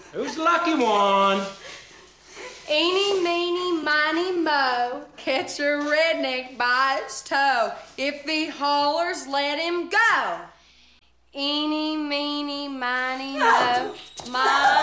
Who's the lucky one? Eeny, meeny, miny, mo. Catch a redneck by its toe. If he hollers, let him go. Eeny, meeny, miny, mo. My